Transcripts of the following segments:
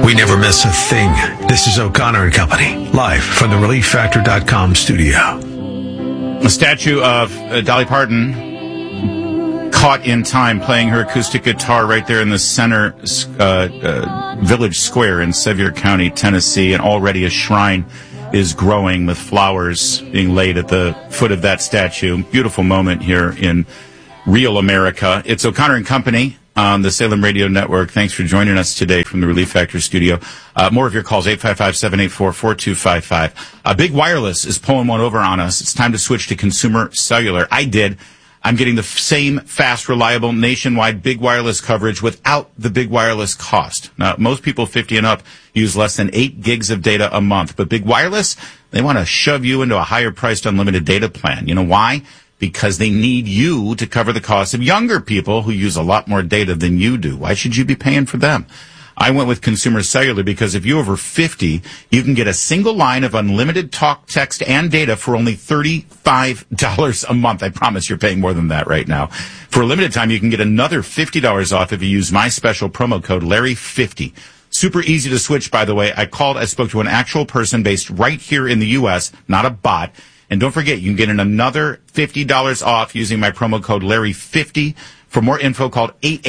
We never miss a thing. This is O'Connor and Company, live from the ReliefFactor.com studio. A statue of Dolly Parton caught in time playing her acoustic guitar right there in the center village square in Sevier County, Tennessee, and already a shrine is growing with flowers being laid at the foot of that statue. Beautiful moment here in real America. It's O'Connor and Company on the Salem Radio Network. Thanks for joining us today from the Relief Factor studio. More of your calls, 855-784-4255. Big Wireless is pulling one over on us. It's time to switch to consumer cellular. I'm getting the same fast, reliable, nationwide Big Wireless coverage without the Big Wireless cost. Now, most people 50 and up use less than 8 gigs of data a month. But Big Wireless, they want to shove you into a higher-priced unlimited data plan. You know why? Because they need you to cover the cost of younger people who use a lot more data than you do. Why should you be paying for them? I went with Consumer Cellular because if you're over 50, you can get a single line of unlimited talk, text, and data for only $35 a month. I promise you're paying more than that right now. For a limited time, you can get another $50 off if you use my special promo code Larry50. Super easy to switch, by the way. I spoke to an actual person based right here in the U.S., not a bot. And don't forget, you can get another $50 off using my promo code Larry50. For more info, call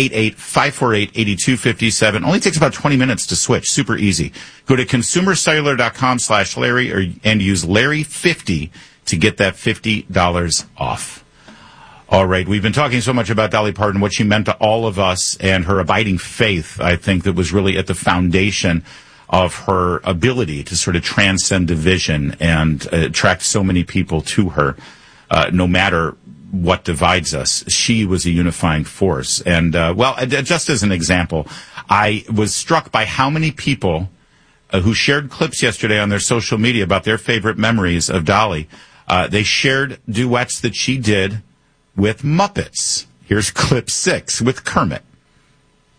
888-548-8257. Only takes about 20 minutes to switch. Super easy. Go to consumercellular.com/Larry and use Larry50 to get that $50 off. All right. We've been talking so much about Dolly Parton, what she meant to all of us, and her abiding faith, I think, that was really at the foundation of her ability to sort of transcend division and attract so many people to her, no matter what divides us. She was a unifying force. And, just as an example, I was struck by how many people who shared clips yesterday on their social media about their favorite memories of Dolly. They shared duets that she did with Muppets. Here's clip 6 with Kermit.